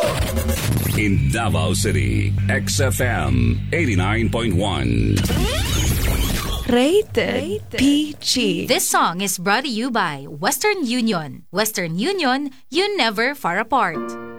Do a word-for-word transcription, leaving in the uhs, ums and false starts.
In Davao City, X F M eighty-nine point one. Rated, P G. This song is brought to you by Western Union. Western Union, you never far apart.